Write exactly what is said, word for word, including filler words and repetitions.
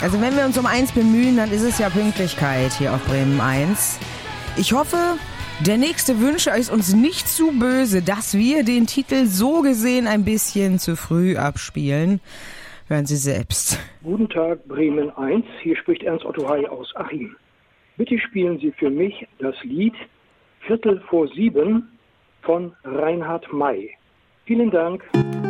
Also wenn wir uns um eins bemühen, dann ist es ja Pünktlichkeit hier auf Bremen eins. Ich hoffe, der nächste Wünscher ist uns nicht zu böse, dass wir den Titel so gesehen ein bisschen zu früh abspielen. Hören Sie selbst. Guten Tag, Bremen eins. Hier spricht Ernst Otto Hay aus Achim. Bitte spielen Sie für mich das Lied Viertel vor sieben von Reinhard May. Vielen Dank.